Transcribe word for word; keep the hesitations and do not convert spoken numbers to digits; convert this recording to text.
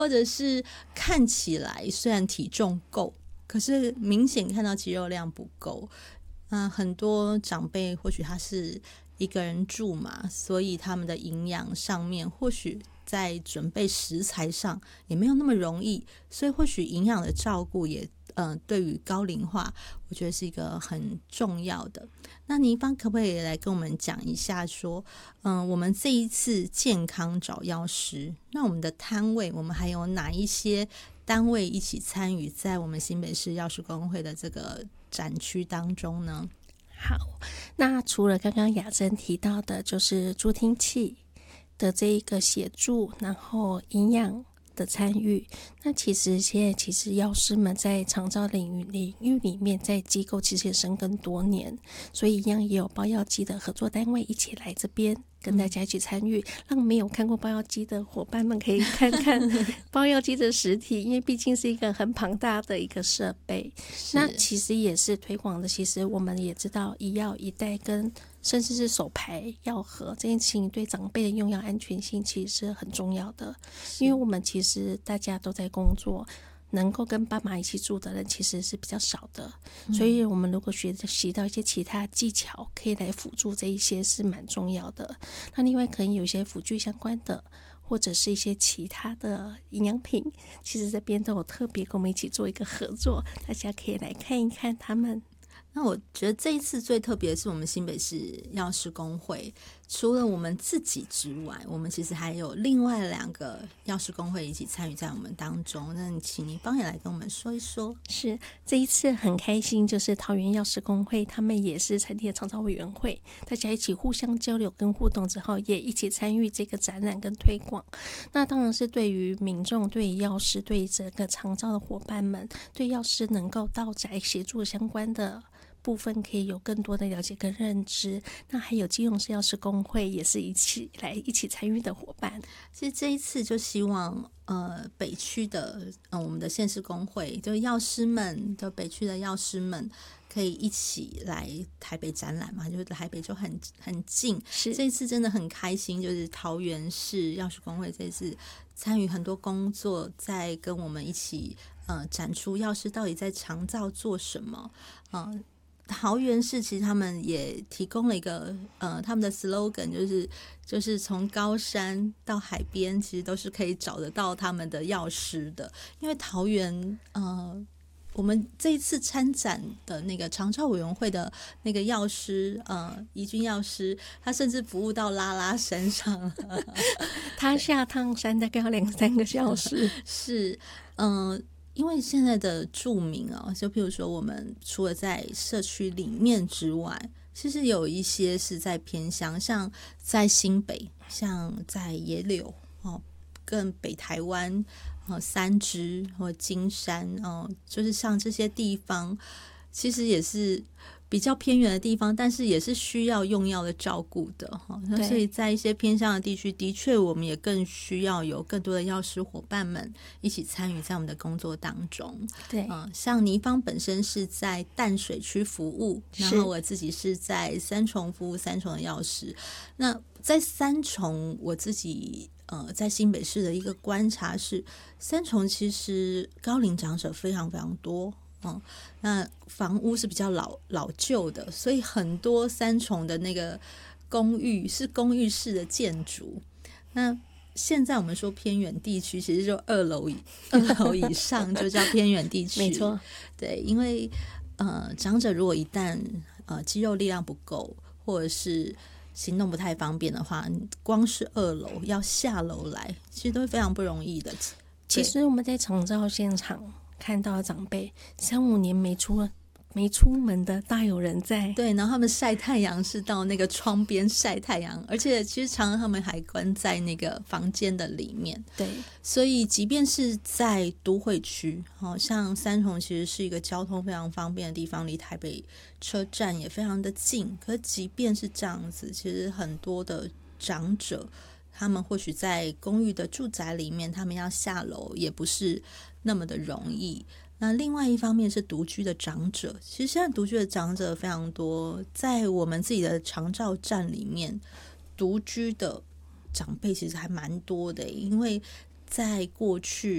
或者是看起来虽然体重够，可是明显看到肌肉量不够。那很多长辈或许他是一个人住嘛，所以他们的营养上面或许在准备食材上也没有那么容易，所以或许营养的照顾也呃，对于高龄化我觉得是一个很重要的。那倪芳可不可以来跟我们讲一下说嗯、呃，我们这一次健康找药师，那我们的摊位我们还有哪一些单位一起参与在我们新北市药师公会的这个展区当中呢？ 好，那除了刚刚雅珍提到的就是助听器的这一个协助，然后营养的参与，那其实现在其实药师们在长照领域领域里面，在机构其实也深耕多年，所以一样也有包药机的合作单位一起来这边跟大家一起参与，让没有看过包药机的伙伴们可以看看包药机的实体，因为毕竟是一个很庞大的一个设备。那其实也是推广的，其实我们也知道一药一袋跟甚至是手排药盒这件事情对长辈的用药安全性其实是很重要的，因为我们其实大家都在工作，能够跟爸妈一起住的人其实是比较少的，嗯、所以我们如果学习到一些其他技巧可以来辅助这一些是蛮重要的。那另外可能有一些辅具相关的或者是一些其他的营养品，其实这边都有特别跟我们一起做一个合作，大家可以来看一看他们。 那我觉得这一次最特别的是我们新北市药师公会，除了我们自己之外，我们其实还有另外两个药师公会一起参与在我们当中。那请您帮也来跟我们说一说。 是，这一次很开心，就是桃园药师公会他们也是成立了长照委员会，大家一起互相交流跟互动之后，也一起参与这个展览跟推广。那当然是对于民众、对于药师、对于整个长照的伙伴们，对药师能够到宅协助相关的部分可以有更多的了解跟认知。那还有基隆市药师公会也是一起来一起参与的伙伴。 其实这一次就希望呃北区的呃我们的县市公会，就是药师们，就北区的药师们可以一起来台北展览嘛，就是台北就很很近。 是这一次真的很开心，就是桃园市药师公会这一次参与很多工作，在跟我们一起呃展出药师到底在长照做什么。呃桃园市其实他们也提供了一个呃，他们的 slogan 就是就是从高山到海边，其实都是可以找得到他们的药师的。因为桃园呃，我们这一次参展的那个长照委员会的那个药师呃，怡君药师，他甚至服务到拉拉山上他下趟山大概要两三个小时是嗯。呃因为现在的住民哦，就譬如说我们除了在社区里面之外，其实有一些是在偏乡，像在新北，像在野柳哦，更北台湾哦，三芝或金山哦，就是像这些地方，其实也是比较偏远的地方，但是也是需要用药的照顾的哈。所以在一些偏乡的地区，的确我们也更需要有更多的药师伙伴们一起参与在我们的工作当中。 对， 呃、像倪芳本身是在淡水区服务，然后我自己是在三重服务三重的药师。那在三重，我自己呃在新北市的一个观察是，三重其实高龄长者非常非常多。嗯，那房屋是比较老老旧的，所以很多三重的那个公寓是公寓式的建筑。那现在我们说偏远地区，其实就二楼以二楼以上就叫偏远地区。 没错， 对，因为呃，长者如果一旦呃肌肉力量不够，或者是行动不太方便的话，光是二楼要下楼来，其实都是非常不容易的。 其实我们在长照现场看到长辈三五年没出没出门的大有人在， 对，然后他们晒太阳是到那个窗边晒太阳，而且其实常常他们还关在那个房间的里面。 对， 所以即便是在都会区，哦，像三重其实是一个交通非常方便的地方，离台北车站也非常的近。可是即便是这样子，其实很多的长者，他们或许在公寓的住宅里面，他们要下楼也不是那么的容易。那另外一方面是独居的长者，其实现在独居的长者非常多，在我们自己的长照站里面，独居的长辈其实还蛮多的，因为在过去